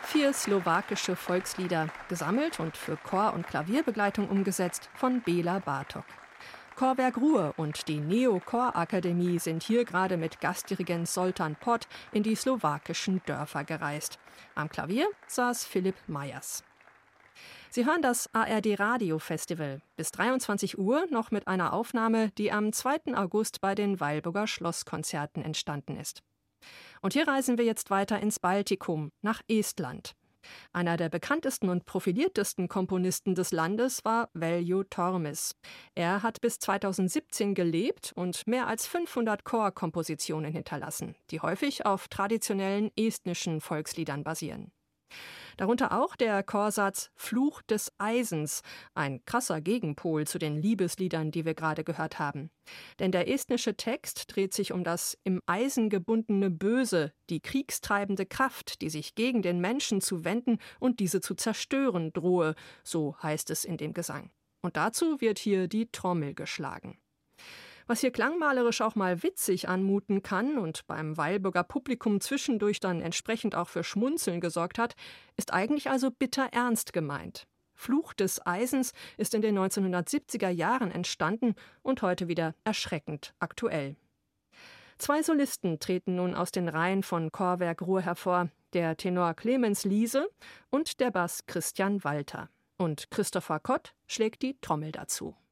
4 slowakische Volkslieder, gesammelt und für Chor- und Klavierbegleitung umgesetzt von Béla Bartók. Chorwerk Ruhr und die Neo-Chorakademie sind hier gerade mit Gastdirigent Zoltán Pot in die slowakischen Dörfer gereist. Am Klavier saß Philipp Meyers. Sie hören das ARD Radio Festival. Bis 23 Uhr noch mit einer Aufnahme, die am 2. August bei den Weilburger Schlosskonzerten entstanden ist. Und hier reisen wir jetzt weiter ins Baltikum, nach Estland. Einer der bekanntesten und profiliertesten Komponisten des Landes war Veljo Tormis. Er hat bis 2017 gelebt und mehr als 500 Chorkompositionen hinterlassen, die häufig auf traditionellen estnischen Volksliedern basieren. Darunter auch der Chorsatz Fluch des Eisens, ein krasser Gegenpol zu den Liebesliedern, die wir gerade gehört haben. Denn der estnische Text dreht sich um das im Eisen gebundene Böse, die kriegstreibende Kraft, die sich gegen den Menschen zu wenden und diese zu zerstören drohe, so heißt es in dem Gesang. Und dazu wird hier die Trommel geschlagen. Was hier klangmalerisch auch mal witzig anmuten kann und beim Weilburger Publikum zwischendurch dann entsprechend auch für Schmunzeln gesorgt hat, ist eigentlich also bitter ernst gemeint. Fluch des Eisens ist in den 1970er Jahren entstanden und heute wieder erschreckend aktuell. 2 Solisten treten nun aus den Reihen von Chorwerk Ruhr hervor, der Tenor Clemens Liese und der Bass Christian Walter. Und Christopher Kott schlägt die Trommel dazu.